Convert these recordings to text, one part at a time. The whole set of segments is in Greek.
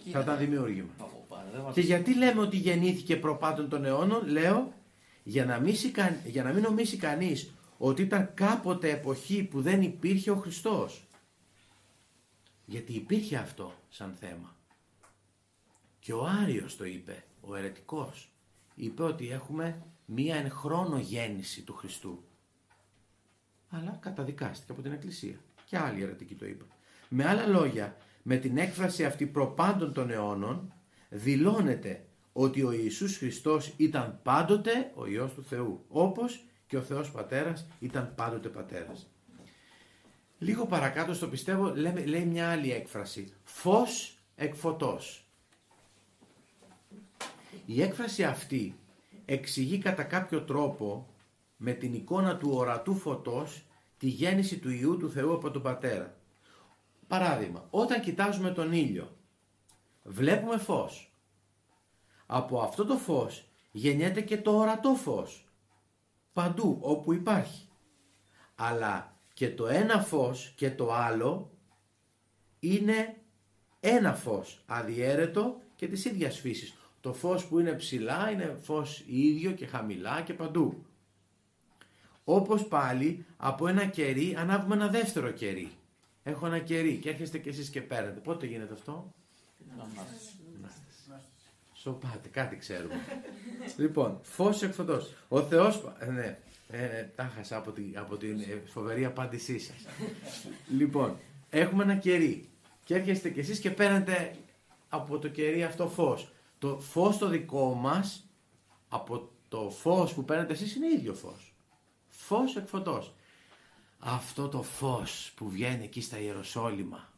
θα ήταν δημιούργημα. Και γιατί λέμε ότι γεννήθηκε προπάντων των αιώνων? Λέω για να μην νομίσει κανείς ότι ήταν κάποτε εποχή που δεν υπήρχε ο Χριστός. Γιατί υπήρχε αυτό σαν θέμα. Και ο Άριος το είπε, ο αιρετικός. Είπε ότι έχουμε μία εν χρόνο γέννηση του Χριστού. Αλλά καταδικάστηκε από την Εκκλησία. Και άλλοι αιρετικοί το είπαν. Με άλλα λόγια, με την έκφραση αυτή προπάντων των αιώνων, δηλώνεται ότι ο Ιησούς Χριστός ήταν πάντοτε ο Υιός του Θεού. Όπως και ο Θεός Πατέρας ήταν πάντοτε Πατέρας. Λίγο παρακάτω στο πιστεύω λέει μια άλλη έκφραση. Φως εκ φωτός. Η έκφραση αυτή εξηγεί κατά κάποιο τρόπο με την εικόνα του ορατού φωτός τη γέννηση του Υιού του Θεού από τον Πατέρα. Παράδειγμα, όταν κοιτάζουμε τον ήλιο βλέπουμε φως. Από αυτό το φως γεννιέται και το ορατό φως. Παντού όπου υπάρχει. Αλλά και το ένα φως και το άλλο είναι ένα φως αδιέρετο και της ίδιας φύσης. Το φως που είναι ψηλά είναι φως ίδιο και χαμηλά και παντού. Όπως πάλι από ένα κερί ανάβουμε ένα δεύτερο κερί. Έχω ένα κερί και έρχεστε κι εσείς και παίρνετε. Πότε γίνεται αυτό? Σοπάτε, κάτι ξέρουμε. Λοιπόν, φως εκ φωτός. Ο Θεός... τα χάσα από την φοβερή απάντησή σας. Λοιπόν, έχουμε ένα κερί και έρχεστε κι εσείς και παίρνετε από το κερί αυτό φως. Το φως το δικό μας από το φως που παίρνετε εσείς είναι ίδιο φως. Φως εκ φωτός. Αυτό το φως που βγαίνει εκεί στα Ιεροσόλυμα.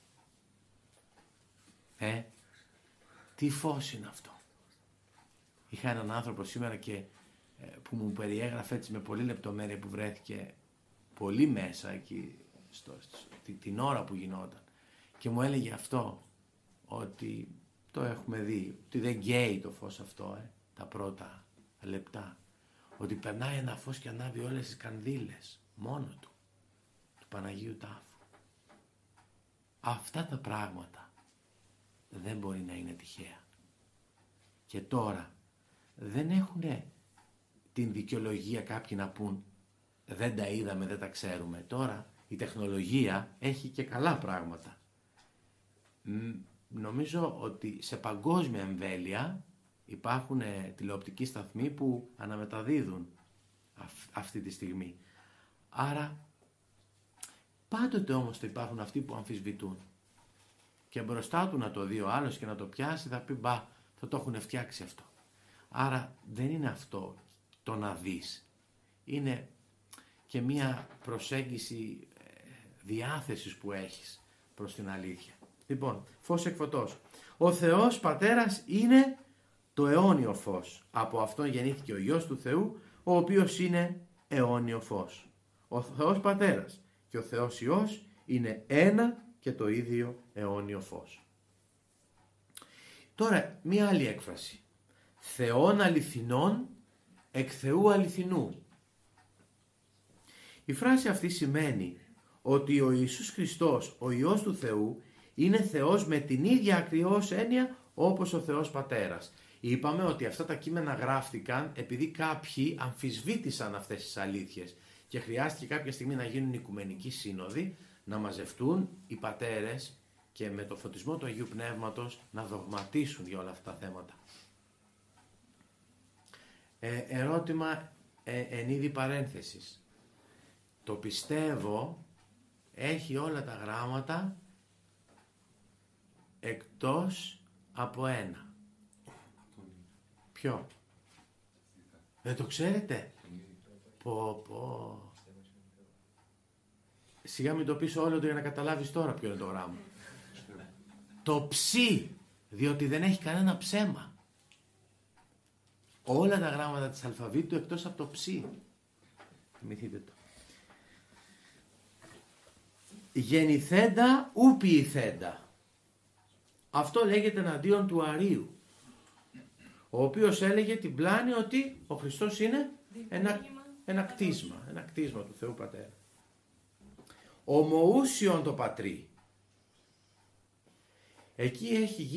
Τι φως είναι αυτό? Είχα έναν άνθρωπο σήμερα και που μου περιέγραφε έτσι με πολύ λεπτομέρεια, που βρέθηκε πολύ μέσα εκεί την ώρα που γινόταν, και μου έλεγε αυτό, ότι το έχουμε δει, ότι δεν γκέει το φως αυτό τα πρώτα λεπτά, ότι περνάει ένα φως και ανάβει όλες τις κανδύλες μόνο του Παναγίου Τάφου. Αυτά τα πράγματα δεν μπορεί να είναι τυχαία. Και τώρα δεν έχουν την δικαιολογία κάποιοι να πούν δεν τα είδαμε, δεν τα ξέρουμε. Τώρα η τεχνολογία έχει και καλά πράγματα. Νομίζω ότι σε παγκόσμια εμβέλεια υπάρχουν τηλεοπτικοί σταθμοί που αναμεταδίδουν αυτή τη στιγμή. Άρα πάντοτε όμως θα υπάρχουν αυτοί που αμφισβητούν. Και μπροστά του να το δει ο άλλος και να το πιάσει θα πει μπα, θα το έχουν φτιάξει αυτό. Άρα δεν είναι αυτό το να δεις. Είναι και μία προσέγγιση διάθεσης που έχεις προς την αλήθεια. Λοιπόν, φως εκ φωτός. Ο Θεός Πατέρας είναι το αιώνιο φως. Από αυτόν γεννήθηκε ο Υιός του Θεού, ο οποίος είναι αιώνιο φως. Ο Θεός Πατέρας και ο Θεός Υιός είναι ένα και το ίδιο αιώνιο φως. Τώρα, μία άλλη έκφραση. Θεών αληθινών εκ Θεού αληθινού. Η φράση αυτή σημαίνει ότι ο Ιησούς Χριστός, ο Υιός του Θεού, είναι Θεός με την ίδια ακριβώς έννοια όπως ο Θεός Πατέρας. Είπαμε ότι αυτά τα κείμενα γράφτηκαν επειδή κάποιοι αμφισβήτησαν αυτές τις αλήθειες και χρειάστηκε κάποια στιγμή να γίνουν οικουμενικοί σύνοδοι, να μαζευτούν οι πατέρες και με το φωτισμό του Αγίου Πνεύματος να δογματίσουν για όλα αυτά τα θέματα. Ερώτημα εν είδη παρένθεσης. Το πιστεύω έχει όλα τα γράμματα εκτός από ένα. Ποιο? Δεν το ξέρετε? Πω. Σιγά μην το πεις όλο το για να καταλάβεις τώρα ποιο είναι το γράμμα. Το ψι, διότι δεν έχει κανένα ψέμα. Όλα τα γράμματα της αλφαβήτου εκτός από το ψι. Θυμηθείτε το. Γεννηθέντα ου ποιηθέντα. Αυτό λέγεται εναντίον του Αρίου, ο οποίος έλεγε την πλάνη ότι ο Χριστός είναι ένα κτίσμα του Θεού Πατέρα. Ομοούσιον το πατρί. Εκεί έχει